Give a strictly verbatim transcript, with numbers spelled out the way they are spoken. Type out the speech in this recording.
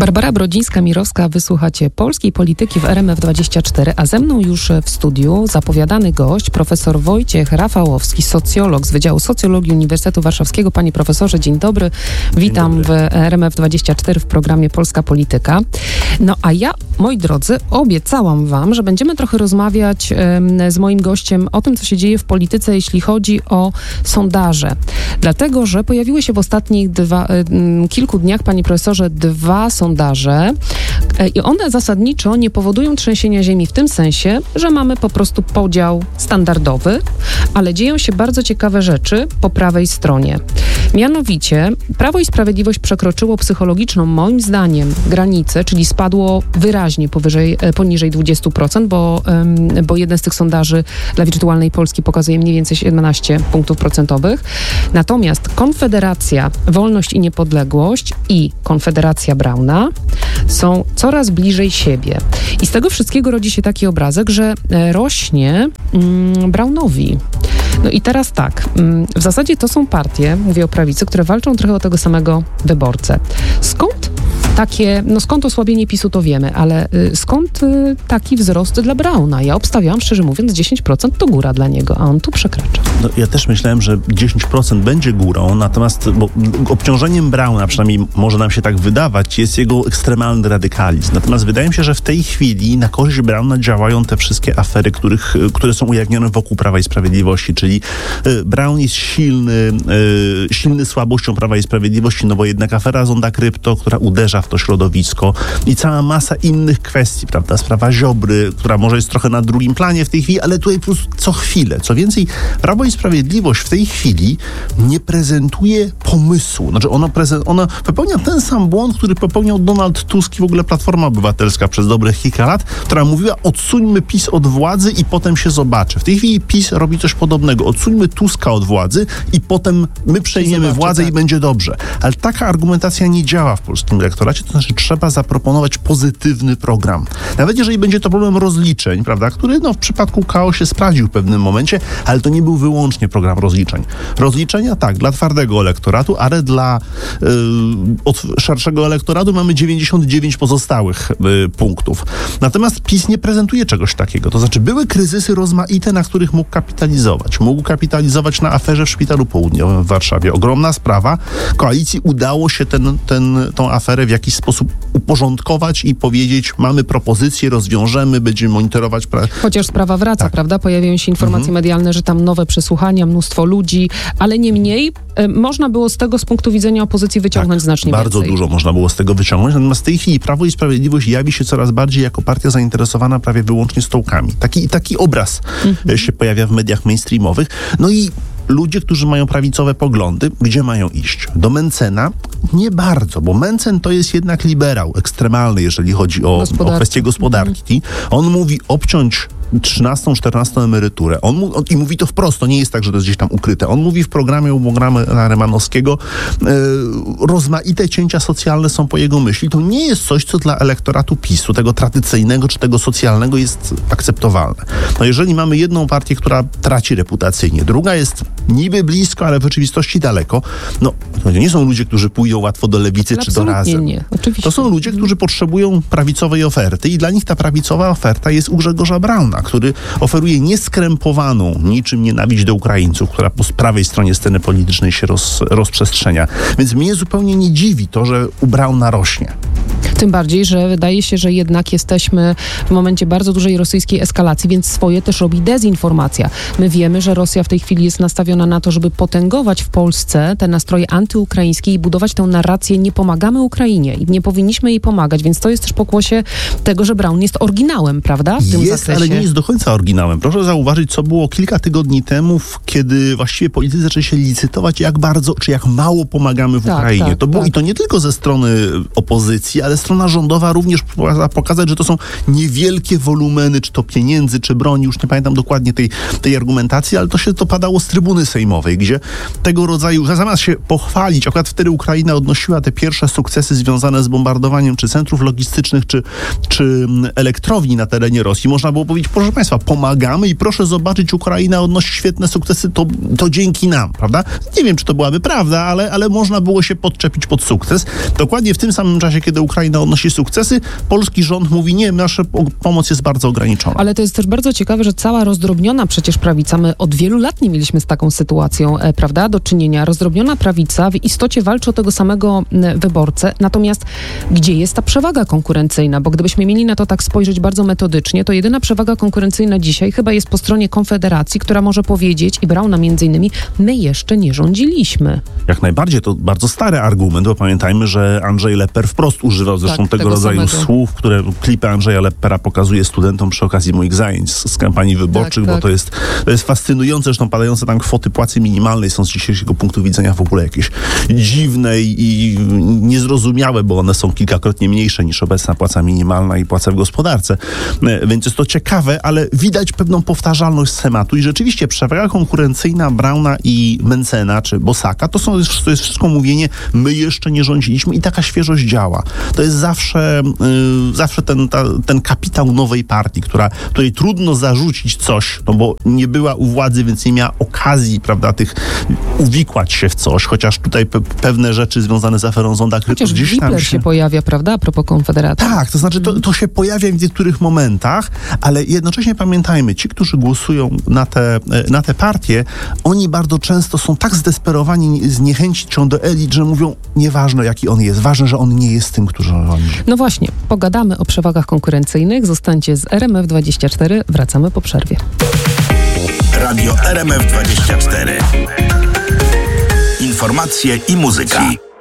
Barbara Brodzińska-Mirowska, wysłuchacie Polskiej Polityki w R M F dwadzieścia cztery, a ze mną już w studiu zapowiadany gość, profesor Wojciech Rafałowski, socjolog z Wydziału Socjologii Uniwersytetu Warszawskiego. Panie profesorze, dzień dobry. Witam dzień dobry. w R M F dwadzieścia cztery w programie Polska Polityka. No a ja, moi drodzy, obiecałam wam, że będziemy trochę rozmawiać um, z moim gościem o tym, co się dzieje w polityce, jeśli chodzi o sondaże. Dlatego, że pojawiły się w ostatnich dwa, um, kilku dniach, panie profesorze, dwa sondaże i one zasadniczo nie powodują trzęsienia ziemi w tym sensie, że mamy po prostu podział standardowy, ale dzieją się bardzo ciekawe rzeczy po prawej stronie. Mianowicie Prawo i Sprawiedliwość przekroczyło psychologiczną, moim zdaniem, granicę, czyli spadło wyraźnie powyżej, poniżej dwadzieścia procent, bo, bo jeden z tych sondaży dla Wirtualnej Polski pokazuje mniej więcej siedemnaście punktów procentowych. Natomiast Konfederacja, Wolność i Niepodległość i Konfederacja Brauna są coraz bliżej siebie. I z tego wszystkiego rodzi się taki obrazek, że rośnie mm, Braunowi. No i teraz tak, w zasadzie to są partie, mówię o prawicy, które walczą trochę o tego samego wyborcę. Skąd takie, no skąd osłabienie PiSu, to wiemy, ale y, skąd y, taki wzrost dla Brauna? Ja obstawiałam, szczerze mówiąc, dziesięć procent to góra dla niego, a on tu przekracza. No, ja też myślałem, że dziesięć procent będzie górą, natomiast bo, obciążeniem Brauna, przynajmniej może nam się tak wydawać, jest jego ekstremalny radykalizm. Natomiast wydaje mi się, że w tej chwili na korzyść Brauna działają te wszystkie afery, których, które są ujawnione wokół Prawa i Sprawiedliwości, czyli y, Braun jest silny, y, silny słabością Prawa i Sprawiedliwości, no bo jednak afera Zonda Krypto, która uderza w to środowisko i cała masa innych kwestii, prawda? Sprawa Ziobry, która może jest trochę na drugim planie w tej chwili, ale tutaj po prostu co chwilę. Co więcej, Prawo i Sprawiedliwość w tej chwili nie prezentuje pomysłu. Znaczy ono, prezen- ono popełnia ten sam błąd, który popełniał Donald Tusk i w ogóle Platforma Obywatelska przez dobre kilka lat, która mówiła: odsuńmy PiS od władzy i potem się zobaczy. W tej chwili PiS robi coś podobnego. Odsuńmy Tuska od władzy i potem my przejmiemy zobaczy, władzę tak. i będzie dobrze. Ale taka argumentacja nie działa w polskim elektoracie. To znaczy trzeba zaproponować pozytywny program. Nawet jeżeli będzie to problem rozliczeń, prawda, który no, w przypadku K O się sprawdził w pewnym momencie, ale to nie był wyłącznie program rozliczeń. Rozliczenia tak, dla twardego elektoratu, ale dla yy, od szerszego elektoratu mamy dziewięćdziesiąt dziewięć pozostałych yy, punktów. Natomiast PiS nie prezentuje czegoś takiego. To znaczy były kryzysy rozmaite, na których mógł kapitalizować. Mógł kapitalizować na aferze w Szpitalu Południowym w Warszawie. Ogromna sprawa. Koalicji udało się ten, ten, tą aferę w jakiś sposób uporządkować i powiedzieć: mamy propozycje, rozwiążemy, będziemy monitorować. Pra- Chociaż sprawa wraca, tak. prawda? Pojawiają się informacje mhm. medialne, że tam nowe przesłuchania, mnóstwo ludzi, ale niemniej y, można było z tego z punktu widzenia opozycji wyciągnąć tak, znacznie bardzo więcej. Bardzo dużo można było z tego wyciągnąć, natomiast w tej chwili Prawo i Sprawiedliwość jawi się coraz bardziej jako partia zainteresowana prawie wyłącznie stołkami. Taki, taki obraz mhm. się pojawia w mediach mainstreamowych. No i ludzie, którzy mają prawicowe poglądy, gdzie mają iść? Do Mentzena? Nie bardzo, bo Mentzen to jest jednak liberał ekstremalny, jeżeli chodzi o, o kwestię gospodarki. On mówi obciąć trzynastą, czternastą emeryturę. On, mu, on I mówi to wprost, to nie jest tak, że to jest gdzieś tam ukryte. On mówi w programie u Bogdana Rymanowskiego, e, rozmaite cięcia socjalne są po jego myśli. To nie jest coś, co dla elektoratu PiSu, tego tradycyjnego czy tego socjalnego, jest akceptowalne. No jeżeli mamy jedną partię, która traci reputacyjnie, druga jest niby blisko, ale w rzeczywistości daleko, no to nie są ludzie, którzy pójdą łatwo do lewicy czy do Razem. Nie, oczywiście. To są ludzie, którzy potrzebują prawicowej oferty i dla nich ta prawicowa oferta jest u Grzegorza Brauna, który oferuje nieskrępowaną niczym nienawiść do Ukraińców, która po prawej stronie sceny politycznej się roz, rozprzestrzenia. Więc mnie zupełnie nie dziwi to, że u Brauna rośnie. Tym bardziej, że wydaje się, że jednak jesteśmy w momencie bardzo dużej rosyjskiej eskalacji, więc swoje też robi dezinformacja. My wiemy, że Rosja w tej chwili jest nastawiona na to, żeby potęgować w Polsce te nastroje antyukraińskie i budować tę narrację: nie pomagamy Ukrainie i nie powinniśmy jej pomagać, więc to jest też pokłosie tego, że Braun jest oryginałem, prawda? W tym jest, zakresie. ale nie jest do końca oryginałem. Proszę zauważyć, co było kilka tygodni temu, kiedy właściwie politycy zaczęli się licytować, jak bardzo, czy jak mało pomagamy w tak, Ukrainie. Tak, to było tak. I to nie tylko ze strony opozycji, ale strona rządowa również pokazać, że to są niewielkie wolumeny, czy to pieniędzy, czy broni, już nie pamiętam dokładnie tej, tej argumentacji, ale to się to padało z trybuny sejmowej, gdzie tego rodzaju, zamiast się pochwalić, akurat wtedy Ukraina odnosiła te pierwsze sukcesy związane z bombardowaniem czy centrów logistycznych, czy, czy elektrowni na terenie Rosji, można było powiedzieć: proszę Państwa, pomagamy i proszę zobaczyć, Ukraina odnosi świetne sukcesy, to, to dzięki nam, prawda? Nie wiem, czy to byłaby prawda, ale, ale można było się podczepić pod sukces. Dokładnie w tym samym czasie, kiedy Ukraina Ukraina odnosi sukcesy, polski rząd mówi nie, nasza pomoc jest bardzo ograniczona. Ale to jest też bardzo ciekawe, że cała rozdrobniona przecież prawica, my od wielu lat nie mieliśmy z taką sytuacją, e, prawda, do czynienia. Rozdrobniona prawica w istocie walczy o tego samego m, wyborcę, natomiast gdzie jest ta przewaga konkurencyjna? Bo gdybyśmy mieli na to tak spojrzeć bardzo metodycznie, to jedyna przewaga konkurencyjna dzisiaj chyba jest po stronie Konfederacji, która może powiedzieć, i Brauna między innymi, my jeszcze nie rządziliśmy. Jak najbardziej, to bardzo stary argument, bo pamiętajmy, że Andrzej Lepper wprost używał zresztą tak, tego, tego rodzaju samego. słów, które klipy Andrzeja Leppera pokazuje studentom przy okazji moich zajęć z, z kampanii wyborczych, tak, bo tak. To, jest, to jest fascynujące, zresztą padające tam kwoty płacy minimalnej są z dzisiejszego punktu widzenia w ogóle jakieś dziwne i, i niezrozumiałe, bo one są kilkakrotnie mniejsze niż obecna płaca minimalna i płaca w gospodarce. Więc jest to ciekawe, ale widać pewną powtarzalność schematu i rzeczywiście przewaga konkurencyjna Brauna i Mentzena, czy Bosaka, to, są, to jest wszystko mówienie, my jeszcze nie rządziliśmy i taka świeżość działa. To jest zawsze, yy, zawsze ten, ta, ten kapitał nowej partii, która, której trudno zarzucić coś, no bo nie była u władzy, więc nie miała okazji, prawda, tych uwikłać się w coś, chociaż tutaj pe- pewne rzeczy związane z aferą Zonda Chociaż gdzieś tam się... się pojawia, prawda, a propos Konfederacji. Tak, to znaczy to, to się pojawia w niektórych momentach, ale jednocześnie pamiętajmy, ci, którzy głosują na te, na te partie, oni bardzo często są tak zdesperowani z niechęcią do elit, że mówią, nieważne jaki on jest, ważne, że on nie jest tym, który rządzi. No właśnie, pogadamy o przewagach konkurencyjnych. Zostańcie z R M F dwadzieścia cztery, wracamy po przerwie. Radio R M F dwadzieścia cztery. Informacje i muzyka.